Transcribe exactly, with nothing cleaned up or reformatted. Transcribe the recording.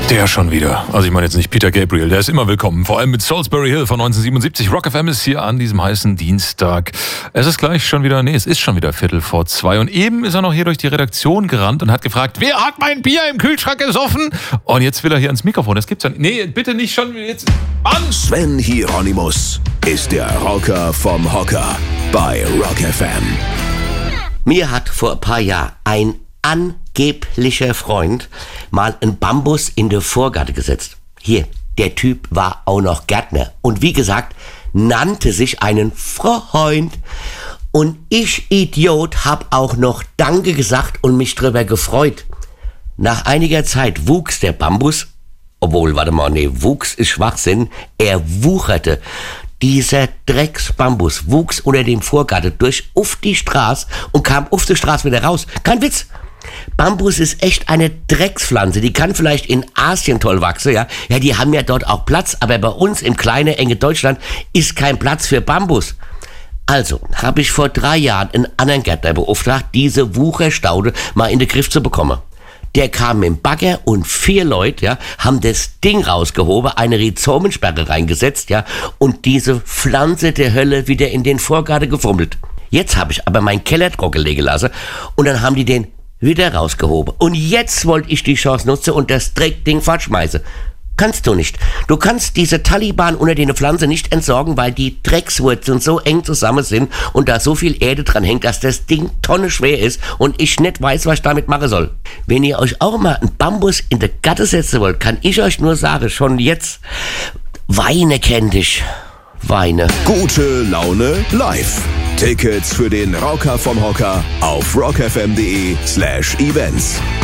Der schon wieder. Also ich meine jetzt nicht Peter Gabriel, der ist immer willkommen. Vor allem mit Salisbury Hill von neunzehnhundertsiebenundsiebzig. Rock F M ist hier an diesem heißen Dienstag. Es ist gleich schon wieder, nee, es ist schon wieder Viertel vor zwei. Und eben ist er noch hier durch die Redaktion gerannt und hat gefragt, wer hat mein Bier im Kühlschrank gesoffen? Und jetzt will er hier ans Mikrofon. Das gibt's ja nicht. Nee, bitte nicht schon jetzt. Mann! Sven Hieronymus ist der Rocker vom Hocker bei Rock F M. Mir hat vor ein paar Jahren ein angeblicher Freund mal einen Bambus in den Vorgarten gesetzt. Hier, der Typ war auch noch Gärtner. Und wie gesagt, nannte sich einen Freund. Und ich, Idiot, hab auch noch Danke gesagt und mich drüber gefreut. Nach einiger Zeit wuchs der Bambus, obwohl, warte mal, nee, wuchs ist Schwachsinn, er wucherte. Dieser Drecksbambus wuchs unter dem Vorgarten durch auf die Straße und kam auf die Straße wieder raus. Kein Witz. Bambus ist echt eine Dreckspflanze. Die kann vielleicht in Asien toll wachsen, ja. Ja, die haben ja dort auch Platz, aber bei uns im kleinen, engen Deutschland ist kein Platz für Bambus. Also habe ich vor drei Jahren einen anderen Gärtner beauftragt, diese Wucherstaude mal in den Griff zu bekommen. Der kam mit dem Bagger und vier Leute, ja, haben das Ding rausgehoben, eine Rhizomensperre reingesetzt, ja, und diese Pflanze der Hölle wieder in den Vorgarten gefummelt. Jetzt habe ich aber meinen Keller trockenlegen lassen und dann haben die den wieder rausgehoben. Und jetzt wollte ich die Chance nutzen und das Dreckding fortschmeißen. Kannst du nicht. Du kannst diese Taliban unter den Pflanzen nicht entsorgen, weil die Dreckswurzeln so eng zusammen sind und da so viel Erde dran hängt, dass das Ding tonnenschwer ist und ich nicht weiß, was ich damit machen soll. Wenn ihr euch auch mal einen Bambus in die Gatte setzen wollt, kann ich euch nur sagen, schon jetzt, Weine kenn dich. Weine. Gute Laune live. Tickets für den Rocker vom Hocker auf rockfm.de slash events.